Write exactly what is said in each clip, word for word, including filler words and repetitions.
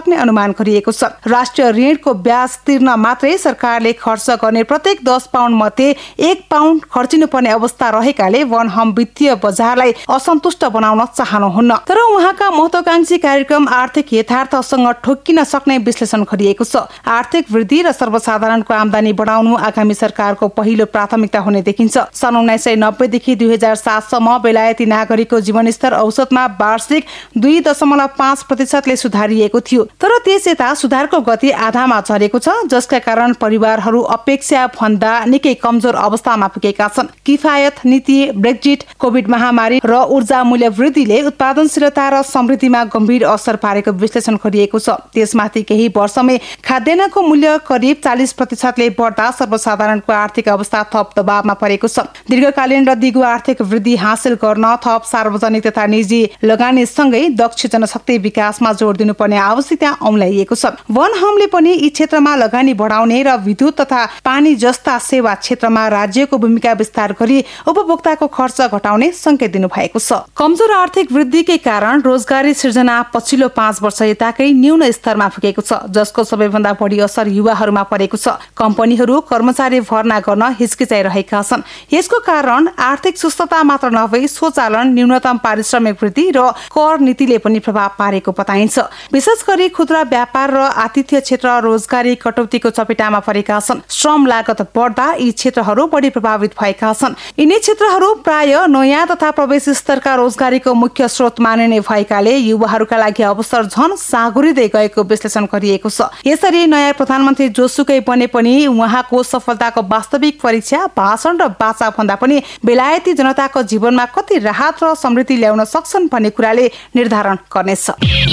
सक्ने अनुमान गरिएको छ। राष्ट्रिय ऋणको ब्याज तिर्न मात्रै सरकारले खर्च गर्ने प्रत्येक दस पाउन्ड मध्ये एक पाउन्ड खर्चिनुपर्ने अवस्था रहेकाले वन हम वित्तीय बजारलाई असन्तुष्ट बनाउन चाहनुहुन्न। तर उहाँका महत्वाकांक्षी कार्यक्रम आर्थिक यथार्थसँग ठोक्किन सक्ने विश्लेषण गरिएको छ। आर्थिक वृद्धि र सर्वसाधारणको आमदानी बढाउनु आगामी सरकारको पहिलो प्राथमिकता हुने देखिन्छ। सन् उन्नाइस सय नब्बेदेखि दुई हजार सातसम्म बेलायती नागरिकको जीवनस्तर औसतमा वार्षिक दुई दशमलव पाँच प्रतिशतले सुधारिएको थियो। तर त्यस यता सुधारको गति आधामा झरेको छ, जसका कारण परिवारहरू अपेक्षा भन्दा निकै कमजोर अवस्थामा पुगेका छन्। किफायत नीति, ब्रेक्जिट, कोभिड महामारी र ऊर्जा मूल्य वृद्धिले उत्पादनशीलता र समृद्धिमा गम्भीर असर पारेको विश्लेषण गरिएको छ। त्यसमाथि केही वर्षमै खाद्यान्नको मूल्य करिब चालीस प्रतिशतले बढ्दा सर्वसाधारणको आर्थिक अवस्था थप दबावमा परेको छ। दीर्घकालीन र दिगो आर्थिक वृद्धि हासिल गर्न थप सार्वजनिक तथा निजी लगानीसँगै दक्ष जनशक्ति विकासमा जोड दिनुपर्ने आवश्यकता औँल्याइएको छ। वन हमले पनि यी क्षेत्रमा लगानी बढाउने र विद्युत तथा पानी जस्ता सेवा क्षेत्रमा राज्यको भूमिका विस्तार गरी उपभोक्ताको खर्च घटाउने संकेत दिनु भएको छ। कमजोर आर्थिक वृद्धिकै कारण रोजगारी सृजना पछिल्लो पाँच वर्ष यताकै न्यून स्तरमा पुगेको छ, जसको सबैभन्दा बढी असर युवाहरूमा परेको छ। कम्पनीहरू कर्मचारी भर्ना गर्न हिचकिचाइरहेका छन्। यसको कारण आर्थिक सुस्तता मात्र नभई स्वचालन, न्यूनतम पारिश्रमिक वृद्धि र कर नीतिले पनि प्रभाव पारेको बताइन्छ। विशेष गरी खुद्रा व्यापार र आतिथ्य क्षेत्र रोजगारी कटौतीको चपेटामा परेका छन्। श्रम लागत बढ्दा यी क्षेत्रहरू बढी प्रभावित भएका छन्। यिनी क्षेत्रहरू प्राय नयाँ तथा प्रवेश स्तरका रोजगारीको मुख्य स्रोत मानिने भएकाले युवाहरूका लागि अवसर झन साँगुरिँदै गएको विश्लेषण गरिएको छ। यसरी नयाँ प्रधानमन्त्री जोसुकै बने पनि उहाँको सफलताको वास्तविक परीक्षा भाषण र बाचा भन्दा पनि बेलायती जनताको जीवनमा कति राहत र समृद्धि ल्याउन सक्छन् भन्ने कुराले निर्धारण गर्नेछ।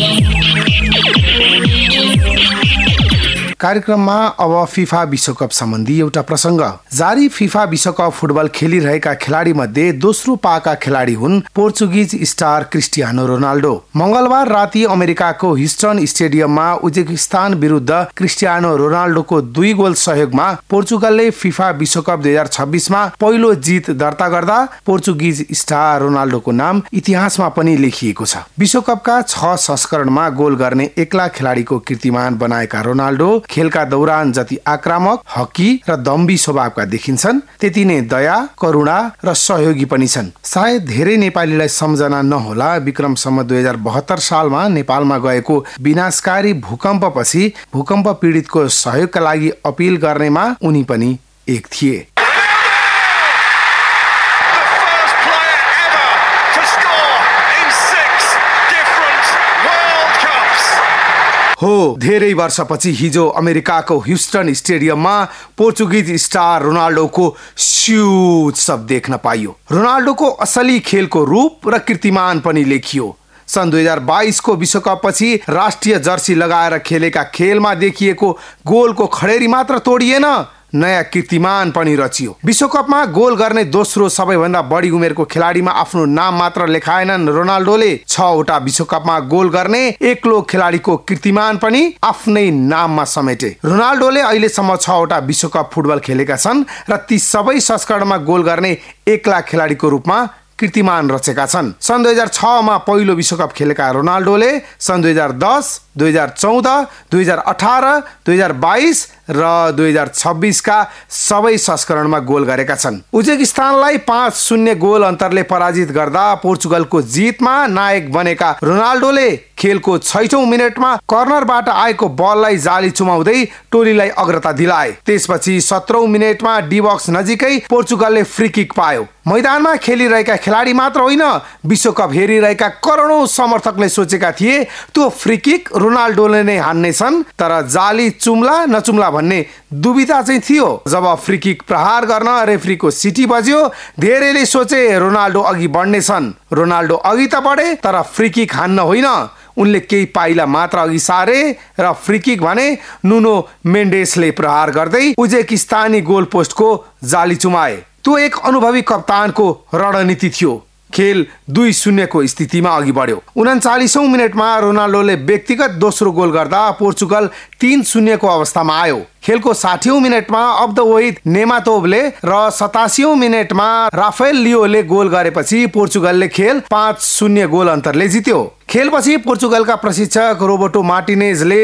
कार्यक्रममा अब फिफा विश्वकप सम्बन्धी एउटा प्रसंग जारी। फिफा विश्वकप फुटबल खेलिरहेका खेलाडी मध्ये दोस्रो पाका खेलाडी हुन् पोर्चुगिज स्टार क्रिस्टियानो रोनाल्डो। मंगलबार राति अमेरिकाको ह्युस्टन स्टेडियममा उज्बेकिस्तान विरुद्ध क्रिस्टियानो रोनाल्डोको दुई गोल सहयोगमा पोर्चुगलले फिफा विश्वकप दुई हजार छब्बीसमा पहिलो जित दर्ता गर्दा पोर्चुगिज स्टार रोनाल्डोको नाम इतिहासमा पनि लेखिएको छ। विश्वकपका छ संस्करणमा गोल गर्ने एक्ला खेलाडीको कीर्तिमान बनाएका रोनाल्डो खेलका दौरान जति आक्रामक, हकी र दम्बी स्वभावका देखिन्छन्, त्यति नै दया, करुणा र सहयोगी पनि छन्। सायद धेरै नेपालीलाई सम्झना नहोला, विक्रम सम्वत दुई हजार बहत्तर सालमा नेपालमा गएको विनाशकारी भूकम्पपछि भूकम्प पीडितको सहयोगका लागि अपिल गर्नेमा उनी पनि एक थिए। हो धेरै वर्षपछि हिजो अमेरिकाको ह्युस्टन स्टेडियममा पोर्चुगिज स्टार रोनाल्डोको स्युट सब देख्न पाइयो। रोनाल्डोको असली खेलको रूप र कीर्तिमान पनि लेखियो। सन् दुई हजार बाइसको विश्वकप पछि राष्ट्रिय जर्सी लगाएर खेलेका खेलमा देखिएको गोलको खडेरी मात्र तोडिएन, नयाँ कीर्तिमान पनि रचियो। विश्वकपमा गोल गर्ने दोस्रो सबैभन्दा बढी उमेरको खेलाडीमा आफ्नो नाम मात्र लेखाएनन् रोनाल्डोले, छवटा विश्वकपमा गोल गर्ने एक्लो खेलाडीको कीर्तिमान पनि आफ्नै नाममा समेटे। रोनाल्डोले अहिलेसम्म छवटा विश्वकप फुटबल खेलेका छन् र ती सबै संस्करणमा गोल गर्ने एक्ला खेलाडीको रूपमा कीर्तिमान रचेका छन्। सन् दुई हजार छमा पहिलो विश्वकप खेलेका रोनाल्डोले सन् दुई हजार दस, दुई हजार चौध, दुई हजार अठार, दुई हजार बाइस र दुई हजार छब्बीस का सबै संस्करणमा गोल गरेका छन्। उज्बेकिस्तानलाई पाँच शून्य गोल अन्तरले पराजित गर्दा पोर्चुगलको जितमा नायक बनेका रोनाल्डोले खेलको छैटौं मिनेटमा कर्नरबाट आएको बललाई जाली चुमाउँदै टोलीलाई अग्रता दिलाए। त्यसपछि सत्रौं मिनेटमा डी बक्स नजिकै पोर्चुगलले फ्री किक पायो। मैदानमा खेलिरहेका खेलाडी मात्र होइन, विश्वकप हेरिरहेका करोडौं समर्थकले सोचेका थिए त्यो फ्री किक रोनाल्डोले नै हान्नेछन्, तर जाली चुम्ला नचुम्ला भन्ने दुविधा चाहिँ थियो। जब फ्री किक प्रहार गर्न रेफ्रीको सिटी बज्यो, धेरैले सोचे रोनाल्डो अघि बढ्नेछन्। रोनाल्डो अघि त बढे, तर फ्री किक हान्न होइन। उनले केही पाइला मात्र अघि सारे र फ्री किक भने नुनो मेन्डेसले प्रहार गर्दै उज्बेकिस्तानी गोल पोस्टको जाली चुमाए। त्यो एक अनुभवी कप्तानको रणनीति थियो। खेल दुई शून्य को स्थितिमा अघि बढ्यो। उन्चालीसौं मिनेटमा रोनाल्डोले व्यक्तिगत दोस्रो गोल गर्दा पोर्चुगल तीन शून्य को अवस्थामा आयो। खेलको साठीऔं मिनेटमा अब्द वहिद नेमातोभले र सतासीऔं मिनेटमा राफेल लियोले गोल गरेपछि पोर्चुगलले खेल पाँच शून्य गोल अन्तरले जित्यो। खेलपछि पोर्चुगलका प्रशिक्षक रोबर्टो मार्टिनेजले